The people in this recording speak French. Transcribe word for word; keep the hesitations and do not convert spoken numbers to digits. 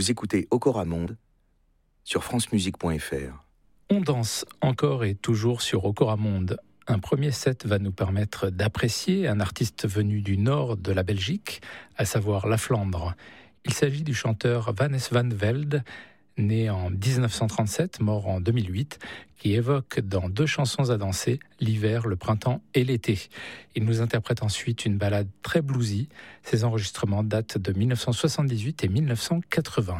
Vous écoutez Okoramonde sur francemusique point f r. On danse encore et toujours sur Okoramonde. Un premier set va nous permettre d'apprécier un artiste venu du nord de la Belgique, à savoir la Flandre. Il s'agit du chanteur Wannes van Velde, né en dix-neuf cent trente-sept, mort en deux mille huit, qui évoque dans deux chansons à danser l'hiver, le printemps et l'été. Il nous interprète ensuite une ballade très bluesy. Ses enregistrements datent de mille neuf cent soixante-dix-huit et mille neuf cent quatre-vingts.